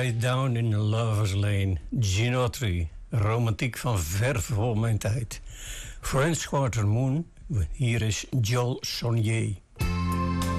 Way Down in the Lover's Lane, Gene Autry. Romantiek van ver voor mijn tijd. French Quarter Moon, hier is Joel Sonnier.